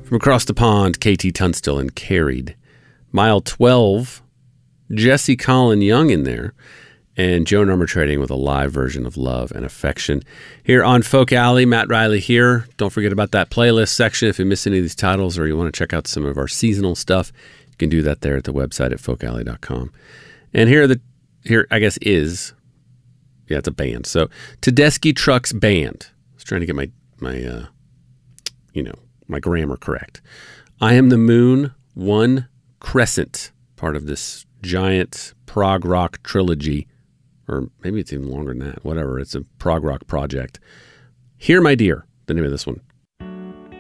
From across the pond, KT Tunstall and Carried. Mile 12, Jesse Colin Young in there. And Joan Armatrading with a live version of Love and Affection. Here on Folk Alley, Matt Riley here. Don't forget about that playlist section. If you miss any of these titles or you want to check out some of our seasonal stuff, you can do that there at the website at folkalley.com. And here I guess it's a band. So Tedeschi Trucks Band. I was trying to get my grammar correct. I Am the Moon, One Crescent, part of this giant prog rock trilogy, or maybe it's even longer than that. Whatever, it's a prog rock project. Here, My Dear, the name of this one.